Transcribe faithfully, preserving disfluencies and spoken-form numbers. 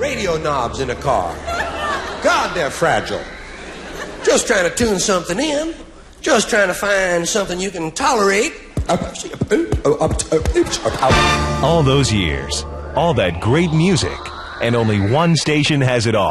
radio knobs in a car. God, they're fragile. Just trying to tune something in. Just trying to find something you can tolerate. All those years, all that great music, and only one station has it all.